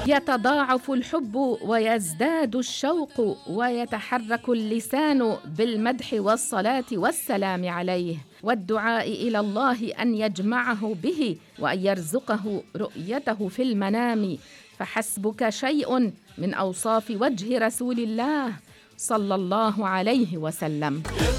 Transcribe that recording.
يتضاعف الحب ويزداد الشوق ويتحرك اللسان بالمدح والصلاة والسلام عليه والدعاء إلى الله أن يجمعه به وأن يرزقه رؤيته في المنام، فحسبك شيء من أوصاف وجه رسول الله صلى الله عليه وسلم.